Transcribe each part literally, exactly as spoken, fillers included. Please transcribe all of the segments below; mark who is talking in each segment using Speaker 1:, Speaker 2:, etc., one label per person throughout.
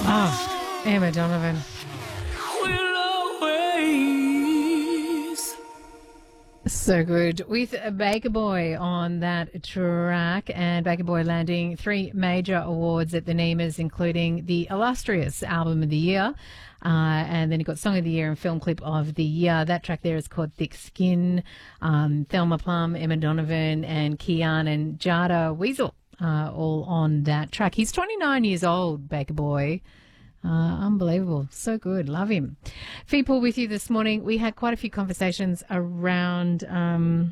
Speaker 1: Oh, Emma Donovan. So good. With Baker Boy on that track, and Baker Boy landing three major awards at the NEMAs, including the illustrious Album of the Year, uh, and then he got Song of the Year and Film Clip of the Year. That track there is called Thick Skin. Um, Thelma Plum, Emma Donovan, and Kian and Jada Weasel, uh, all on that track. He's twenty-nine years old, Baker Boy. Uh, unbelievable. So good. Love him. Fee Paul with you this morning. We had quite a few conversations around um,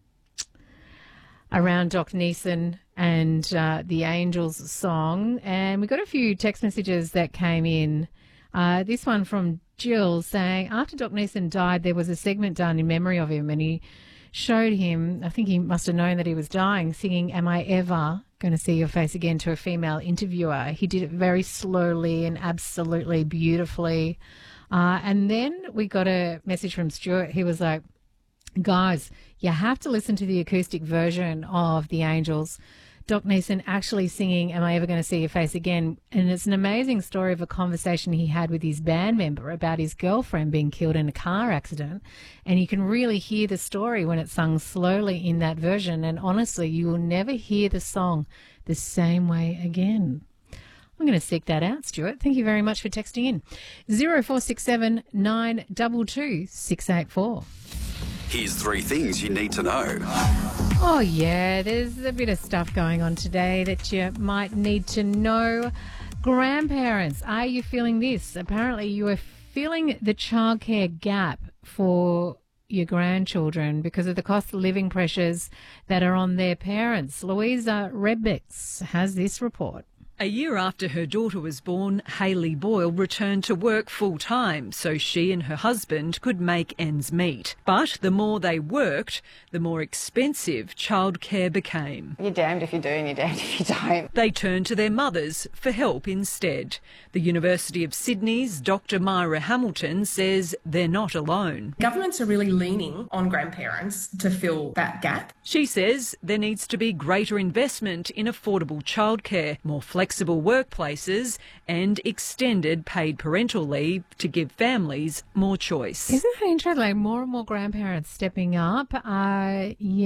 Speaker 1: around Doc Neeson and uh, the Angels song, and we got a few text messages that came in. Uh, this one from Jill saying, after Doc Neeson died, there was a segment done in memory of him, and he showed him, I think he must have known that he was dying, singing Am I Ever Going to See Your Face Again to a female interviewer. He did it very slowly and absolutely beautifully. Uh, and then we got a message from Stuart. He was like, guys, you have to listen to the acoustic version of The Angels. Doc Neeson actually singing Am I Ever Going to See Your Face Again? And it's an amazing story of a conversation he had with his band member about his girlfriend being killed in a car accident. And you can really hear the story when it's sung slowly in that version. And honestly, you will never hear the song the same way again. I'm going to seek that out, Stuart. Thank you very much for texting in. zero four six seven nine two two six eight four.
Speaker 2: Here's three things you need to know.
Speaker 1: Oh, yeah, there's a bit of stuff going on today that you might need to know. Grandparents, are you feeling this? Apparently you are feeling the childcare gap for your grandchildren because of the cost of living pressures that are on their parents. Louisa Rebecks has this report.
Speaker 3: A year after her daughter was born, Hayley Boyle returned to work full-time so she and her husband could make ends meet. But the more they worked, the more expensive childcare became.
Speaker 4: You're damned if you do and you're damned if you don't.
Speaker 3: They turned to their mothers for help instead. The University of Sydney's Doctor Myra Hamilton says they're not alone.
Speaker 5: Governments are really leaning on grandparents to fill that gap.
Speaker 3: She says there needs to be greater investment in affordable childcare, more flexible flexible workplaces and extended paid parental leave to give families more choice.
Speaker 1: Isn't that interesting? Like more and more grandparents stepping up. Uh,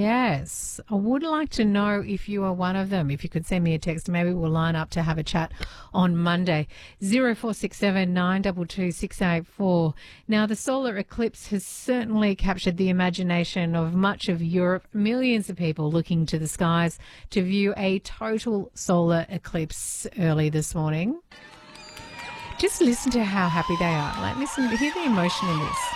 Speaker 1: yes. I would like to know if you are one of them. If you could send me a text, maybe we'll line up to have a chat on Monday. zero four six seven nine two two six eight four. Now, the solar eclipse has certainly captured the imagination of much of Europe. Millions of people looking to the skies to view a total solar eclipse early this morning. Just listen to how happy they are. Like, listen, hear the emotion in this.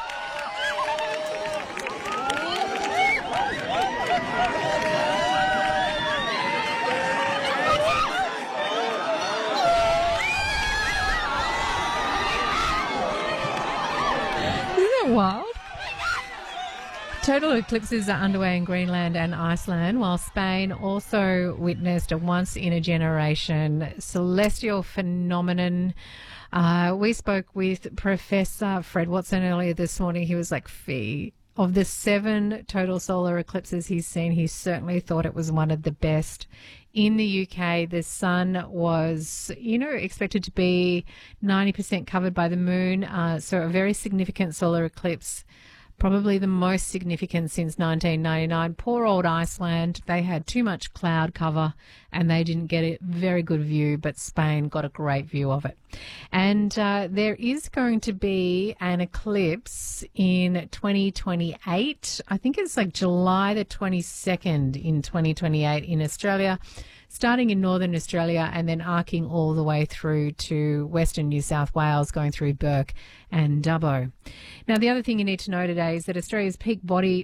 Speaker 1: Isn't that wild? Total eclipses are underway in Greenland and Iceland, while Spain also witnessed a once-in-a-generation celestial phenomenon. Uh, we spoke with Professor Fred Watson earlier this morning. He was like, Fee, of the seven total solar eclipses he's seen, he certainly thought it was one of the best. In the U K, the sun was, you know, expected to be ninety percent covered by the moon, uh, so a very significant solar eclipse. Probably the most significant since nineteen ninety-nine. Poor old Iceland. They had too much cloud cover and they didn't get a very good view, but Spain got a great view of it. And uh, there is going to be an eclipse in twenty twenty-eight. I think it's like July the twenty-second in twenty twenty-eight in Australia, starting in northern Australia and then arcing all the way through to western New South Wales, going through Bourke and Dubbo. Now, the other thing you need to know today is that Australia's peak body